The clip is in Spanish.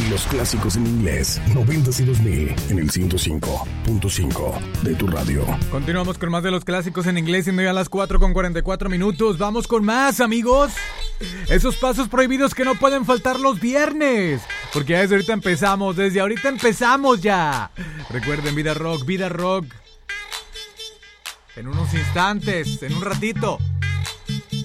Los clásicos en inglés, 90s y 2000, en el 105.5 de tu radio. Continuamos con más de los clásicos en inglés, siendo ya las 4:44. Vamos con más, amigos. Esos pasos prohibidos que no pueden faltar los viernes. Porque ya desde ahorita empezamos ya. Recuerden, Vida Rock. En unos instantes, en un ratito.